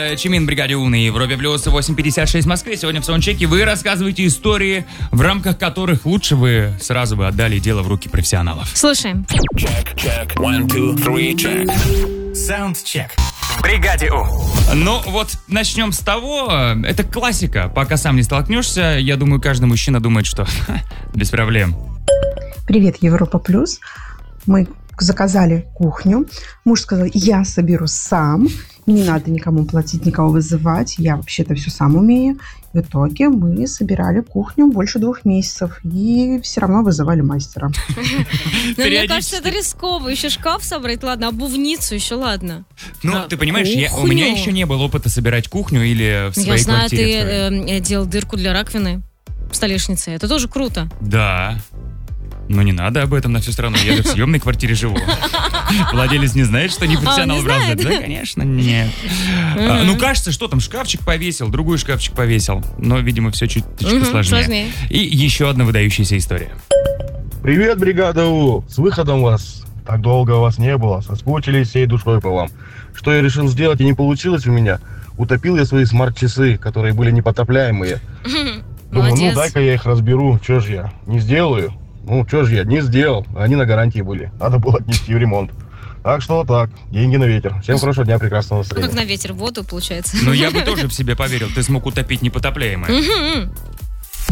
Чимин, бригаде У на Европе плюс 8:56 в Москве. Сегодня в саундчеке вы рассказываете истории, в рамках которых лучше вы сразу бы отдали дело в руки профессионалов. Слушаем. Check. 1, 2, 3, check. Саундчек. В бригаде У. Ну вот начнем с того, это классика. Пока сам не столкнешься, я думаю, каждый мужчина думает, что без проблем. Привет, Европа Плюс. Мы заказали кухню. Муж сказал, я соберу сам. Не надо никому платить, никого вызывать. Я вообще-то все сам умею. В итоге мы собирали кухню больше 2 месяцев. И все равно вызывали мастера. Но мне кажется, это рисково. Еще шкаф собрать, ладно, обувницу еще ладно. Ну, ты понимаешь, у меня еще не было опыта собирать кухню или в своей квартире. Я знаю, ты делал дырку для раковины в столешнице. Это тоже круто. Да. Но не надо об этом на всю страну. Я же в съемной квартире живу. Владелец не знает, что не профессионал в разы. Да, конечно, нет. Ну, кажется, что там, шкафчик повесил, другой шкафчик повесил. Но, видимо, все чуть-чуть сложнее. И еще одна выдающаяся история. Привет, бригада У! С выходом вас. Так долго вас не было. Соскучились всей душой по вам. Что я решил сделать и не получилось у меня? Утопил я свои смарт-часы, которые были непотопляемые. Думаю, ну дай-ка я их разберу. Че ж я не сделаю? Ну, что же я не сделал, они на гарантии были. Надо было отнести в ремонт. Так что так, деньги на ветер. Всем хорошего дня, прекрасного настроения. Как на ветер, в воду, получается. Ну, я бы тоже в себе поверил. Ты смог утопить непотопляемое.